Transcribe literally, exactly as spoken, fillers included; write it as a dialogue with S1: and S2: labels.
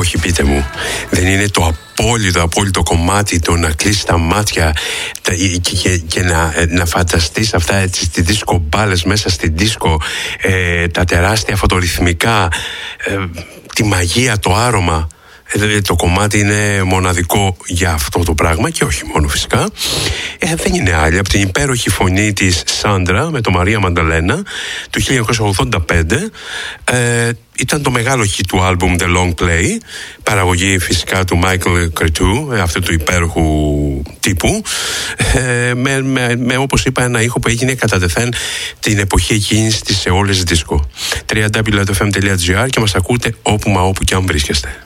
S1: όχι, πείτε μου, δεν είναι το απόλυτο, απόλυτο κομμάτι το να κλείσει τα μάτια και, και, και να, να φανταστείς αυτά έτσι στις δίσκο μπάλες μέσα στην δίσκο, ε, τα τεράστια φωτορυθμικά, ε, τη μαγεία, το άρωμα. Ε, το κομμάτι είναι μοναδικό για αυτό το πράγμα και όχι μόνο φυσικά. Ε, δεν είναι άλλη από την υπέροχη φωνή της Σάντρα με το Μαρία Μανταλένα του χίλια εννιακόσια ογδόντα πέντε. ε, Ήταν το μεγάλο hit του άλμπουμ The Long Play, παραγωγή φυσικά του Michael Cretu, αυτού του υπέροχου τύπου, ε, με, με, με όπως είπα ένα ήχο που έγινε κατά τεθέν την εποχή εκείνης της σε όλες τις δίσκο. double-u double-u double-u τελεία εφ εμ τελεία τζι άρ και μας ακούτε όπου μα όπου και αν βρίσκεστε.